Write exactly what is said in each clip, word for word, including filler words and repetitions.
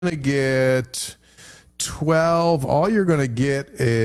going to get twelve. All you're going to get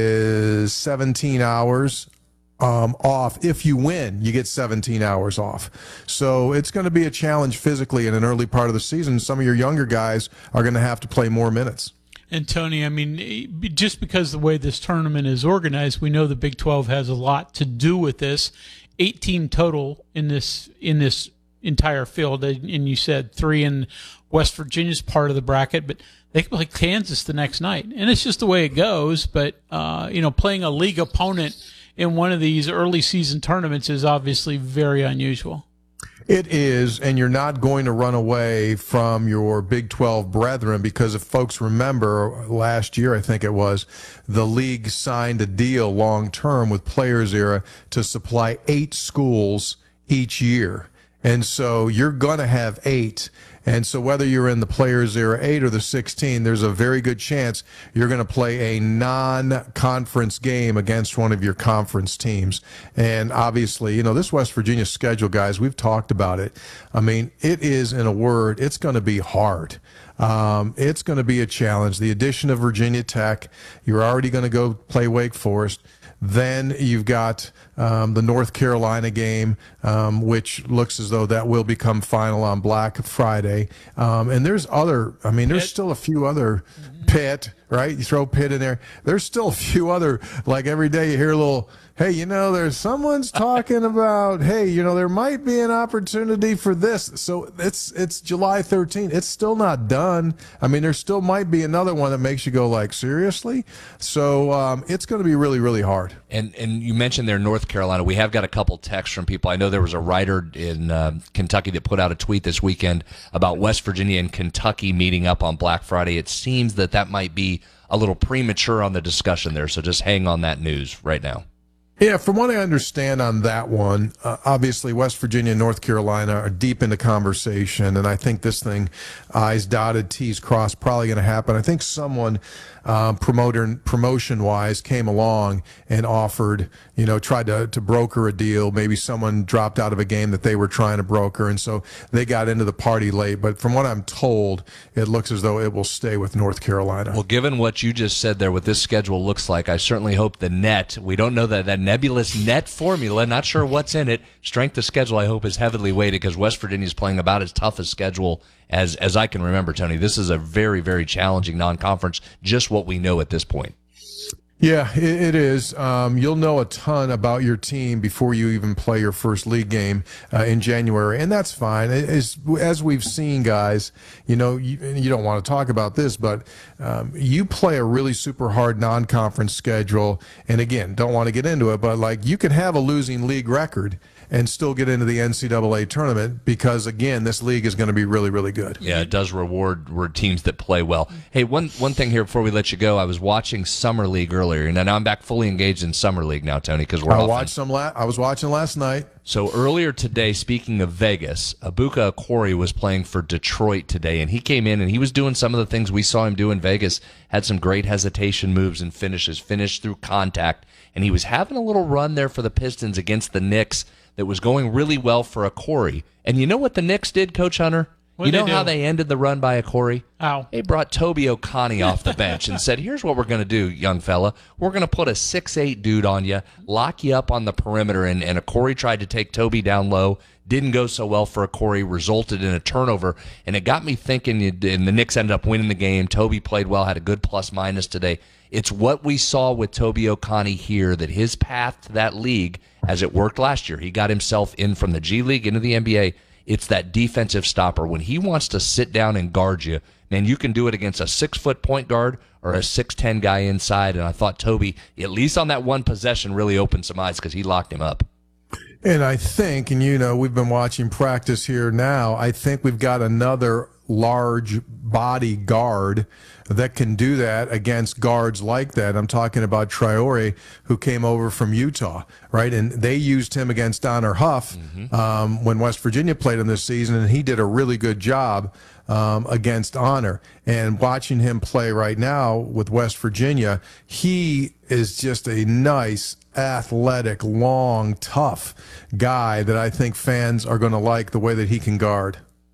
is seventeen hours um, off. If you win, you get seventeen hours off. So it's going to be a challenge physically in an early part of the season. Some of your younger guys are going to have to play more minutes. And Tony, I mean, just because the way this tournament is organized, we know the Big twelve has a lot to do with this. Eight team total in this in this entire field, and you said three in West Virginia's part of the bracket, but they can play Kansas the next night, and it's just the way it goes. But uh, you know, playing a league opponent in one of these early season tournaments is obviously very unusual. It is, and you're not going to run away from your Big twelve brethren, because if folks remember last year, I think it was, the league signed a deal long-term with Players Era to supply eight schools each year. And so you're going to have eight. And so whether you're in the Players Era eight or the sixteen, there's a very good chance you're going to play a non-conference game against one of your conference teams. And obviously, you know, this West Virginia schedule, guys, we've talked about it. I mean, it is, in a word, it's going to be hard. Um, it's going to be a challenge. The addition of Virginia Tech, you're already going to go play Wake Forest. Then you've got um, the North Carolina game, um, which looks as though that will become final on Black Friday. Um, and there's other, I mean, there's still a few other, Pitt, right? You throw Pitt in there. There's still a few other, like every day you hear a little, hey, you know, there's someone's talking about, hey, you know, there might be an opportunity for this. So it's it's July thirteenth. It's still not done. I mean, there still might be another one that makes you go like, seriously? So um, it's going to be really, really hard. And and you mentioned there North Carolina. We have got a couple texts from people. I know there was a writer in uh, Kentucky that put out a tweet this weekend about West Virginia and Kentucky meeting up on Black Friday. It seems that that might be a little premature on the discussion there, so just hang on that news right now. Yeah, from what I understand on that one, uh, obviously West Virginia and North Carolina are deep into conversation, and I think this thing, I's dotted, T's crossed, probably going to happen. I think someone uh, promoter promotion-wise came along and offered, you know, tried to, to broker a deal. Maybe someone dropped out of a game that they were trying to broker, and so they got into the party late. But from what I'm told, it looks as though it will stay with North Carolina. Well, given what you just said there, what this schedule looks like, I certainly hope the net, we don't know that that nebulous net formula, not sure what's in it. Strength of schedule, I hope, is heavily weighted because West Virginia is playing about as tough a schedule as as I can remember, Tony. This is a very, very challenging non-conference, just what we know at this point. Yeah, it, it is. Um, you'll know a ton about your team before you even play your first league game uh, in January, and that's fine. As, as we've seen, guys, you know, you, you don't want to talk about this, but um, you play a really super hard non-conference schedule, and again, don't want to get into it, but like you can have a losing league record and still get into the N C double A tournament because, again, this league is going to be really, really good. Yeah, it does reward, reward teams that play well. Hey, one one thing here before we let you go. I was watching Summer League earlier, and now I'm back fully engaged in Summer League now, Tony, because we're I off watched some. La- I was watching last night. So earlier today, speaking of Vegas, Abuka Akori was playing for Detroit today, and he came in and he was doing some of the things we saw him do in Vegas, had some great hesitation moves and finishes, finished through contact, and he was having a little run there for the Pistons against the Knicks that was going really well for Akori. And you know what the Knicks did, Coach Hunter? What'd you know they do? how they ended the run by Akori? How? They brought Toby Oconee off the bench and said, here's what we're going to do, young fella. We're going to put a six eight dude on you, lock you up on the perimeter. And, and Akori tried to take Toby down low. Didn't go so well for Akori, resulted in a turnover. And it got me thinking, and the Knicks ended up winning the game. Toby played well, had a good plus-minus today. It's what we saw with Toby Oconee here, that his path to that league, as it worked last year, he got himself in from the G League into the N B A. It's that defensive stopper. When he wants to sit down and guard you, man, you can do it against a six-foot point guard or a six ten guy inside. And I thought Toby, at least on that one possession, really opened some eyes because he locked him up. And I think, and you know, we've been watching practice here now, I think we've got another large body guard that can do that against guards like that. I'm talking about Traore, who came over from Utah, right? And they used him against Donner Huff mm-hmm. um, when West Virginia played him this season, and he did a really good job um, against Honor. And watching him play right now with West Virginia, he is just a nice, athletic, long, tough guy that I think fans are going to like the way that he can guard.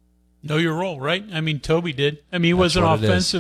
Know your role, right? I mean, Toby did. I mean, he was an what it is. offensive